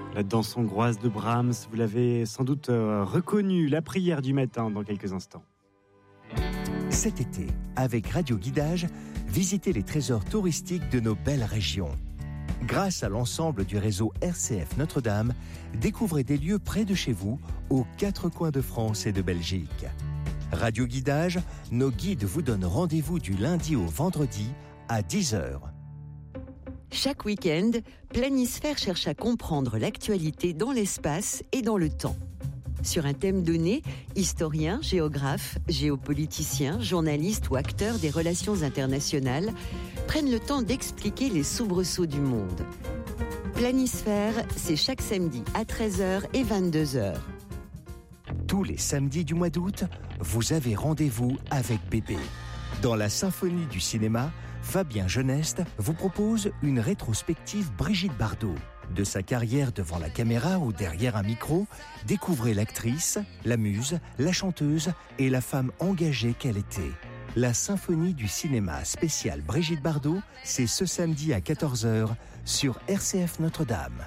La danse hongroise de Brahms, vous l'avez sans doute reconnu, la prière du matin dans quelques instants. Cet été, avec Radio Guidage, visitez les trésors touristiques de nos belles régions. Grâce à l'ensemble du réseau RCF Notre-Dame, découvrez des lieux près de chez vous, aux 4 coins de France et de Belgique. Radio Guidage, nos guides vous donnent rendez-vous du lundi au vendredi à 10h. Chaque week-end, Planisphère cherche à comprendre l'actualité dans l'espace et dans le temps. Sur un thème donné, historiens, géographes, géopoliticiens, journalistes ou acteurs des relations internationales prennent le temps d'expliquer les soubresauts du monde. Planisphère, c'est chaque samedi à 13h et 22h. Tous les samedis du mois d'août, vous avez rendez-vous avec Bébé. Dans la symphonie du cinéma, Fabien Geneste vous propose une rétrospective Brigitte Bardot. De sa carrière devant la caméra ou derrière un micro, découvrez l'actrice, la muse, la chanteuse et la femme engagée qu'elle était. La symphonie du cinéma spéciale Brigitte Bardot, c'est ce samedi à 14h sur RCF Notre-Dame.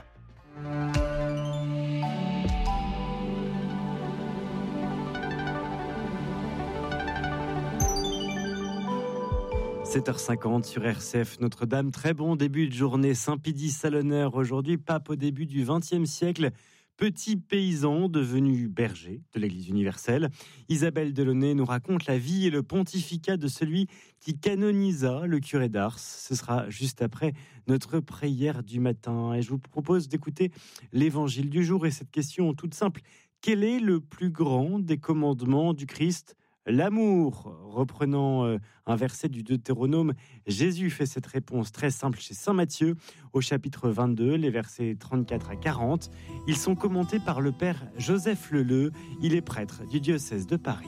7h50 sur RCF Notre-Dame. Très bon début de journée. Saint-Pédis à l'honneur aujourd'hui, pape au début du XXe siècle. Petit paysan devenu berger de l'Église universelle. Isabelle Delaunay nous raconte la vie et le pontificat de celui qui canonisa le curé d'Ars. Ce sera juste après notre prière du matin. Et je vous propose d'écouter l'évangile du jour et cette question toute simple. Quel est le plus grand des commandements du Christ ? L'amour. Reprenant un verset du Deutéronome, Jésus fait cette réponse très simple chez saint Matthieu, au chapitre 22, les versets 34 à 40. Ils sont commentés par le père Joseph Leleu, il est prêtre du diocèse de Paris.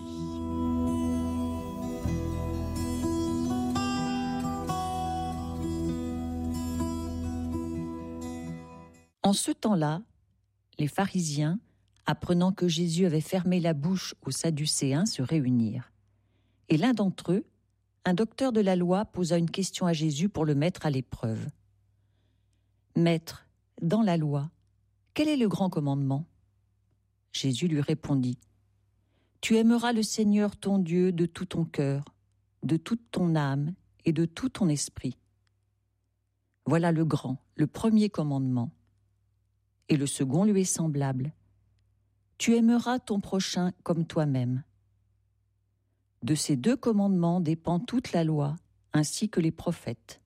En ce temps-là, les pharisiens, apprenant que Jésus avait fermé la bouche aux Sadducéens, se réunirent. Et l'un d'entre eux, un docteur de la loi, posa une question à Jésus pour le mettre à l'épreuve. « Maître, dans la loi, quel est le grand commandement ?» Jésus lui répondit « Tu aimeras le Seigneur ton Dieu de tout ton cœur, de toute ton âme et de tout ton esprit. Voilà le grand, le premier commandement. Et le second lui est semblable. Tu aimeras ton prochain comme toi-même. De ces 2 commandements dépend toute la loi, ainsi que les prophètes.